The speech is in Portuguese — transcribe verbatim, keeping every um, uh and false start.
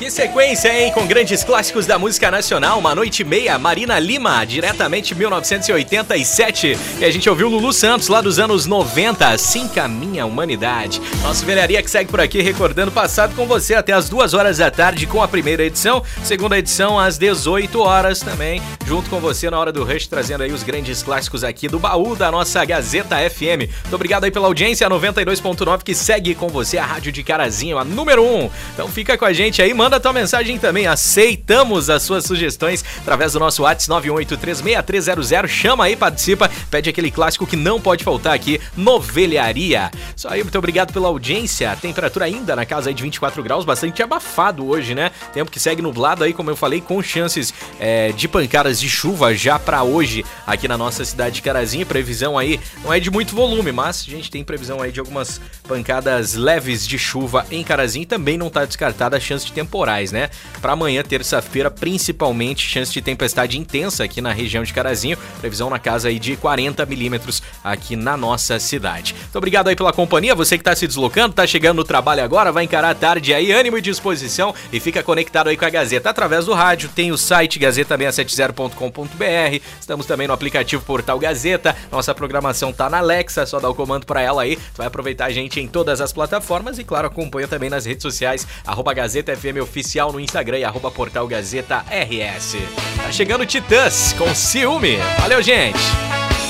Que sequência, hein? Com grandes clássicos da música nacional. Uma Noite e Meia, Marina Lima, diretamente mil novecentos e oitenta e sete. E a gente ouviu Lulu Santos, lá dos anos noventa. Assim caminha a humanidade. Nosso Velharia que segue por aqui, recordando o passado com você até as duas horas da tarde com a primeira edição. Segunda edição às dezoito horas também, junto com você na hora do Rush, trazendo aí os grandes clássicos aqui do baú da nossa Gazeta F M. Muito obrigado aí pela audiência, noventa e dois ponto nove, que segue com você, a rádio de Carazinho, a número um. Então fica com a gente aí, manda tua mensagem também, aceitamos as suas sugestões através do nosso WhatsApp nove um oito três seis três zero zero, chama aí, participa, pede aquele clássico que não pode faltar aqui no Velharia. Só aí, muito obrigado pela audiência, a temperatura ainda na casa aí de vinte e quatro graus, bastante abafado hoje, né? Tempo que segue nublado aí, como eu falei, com chances é, de pancadas de chuva já pra hoje aqui na nossa cidade de Carazinho. Previsão aí não é de muito volume, mas a gente tem previsão aí de algumas pancadas leves de chuva em Carazinho e também não tá descartada a chance de temporais, né? Para amanhã, terça-feira, principalmente, chance de tempestade intensa aqui na região de Carazinho. Previsão na casa aí de quarenta milímetros aqui na nossa cidade. Muito obrigado aí pela companhia. Você que tá se deslocando, tá chegando no trabalho agora, vai encarar a tarde aí, ânimo e disposição, e fica conectado aí com a Gazeta através do rádio. Tem o site gazeta seiscentos e setenta ponto com ponto b r. Estamos também no aplicativo Portal Gazeta. Nossa programação tá na Alexa, só dá o comando para ela aí. Tu vai aproveitar a gente em todas as plataformas e, claro, acompanha também nas redes sociais, arroba Gazeta F M Oficial no Instagram e arroba Portal Gazeta R S. Tá chegando Titãs com Ciúme. Valeu, gente!